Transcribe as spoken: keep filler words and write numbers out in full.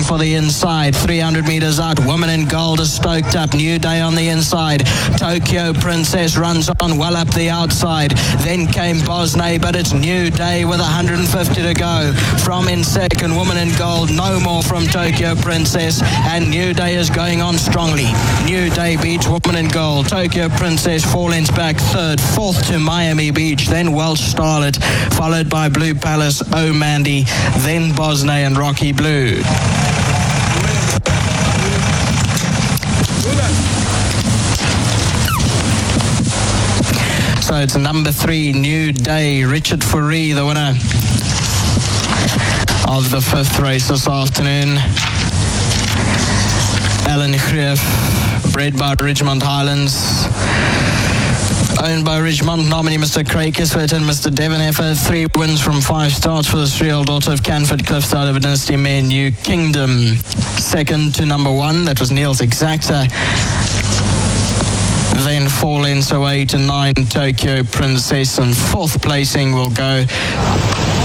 going for the inside. three hundred metres out. Woman in Gold is stoked up. New Day on the inside. Tokyo Princess runs on well up the outside. Then came Bosnay, but it's New Day with one hundred fifty to go. From in second, Woman in Gold. No more from Tokyo Princess. And New Day is going on strongly. New Day beats Woman in Gold. Tokyo Princess four lengths back third. Fourth to Miami Beach. Then Welsh Starlet. Followed by Blue Palace, Oh Mandy. Then Bosnay and Rocky Blue. So it's number three, New Day. Richard Fourie, the winner of the fifth race this afternoon. Alan Greef, bred by Ridgemont Highlands, owned by Ridgemont nominee Mister Craig Kiswet and Mister Devon Effer. Three wins from five starts for the three-year-old daughter of Canford Cliffs out of a Dynasty mare, New Kingdom. Second to number one, that was Niels Exacta. Then four lengths away to nine, Tokyo Princess, and fourth placing will go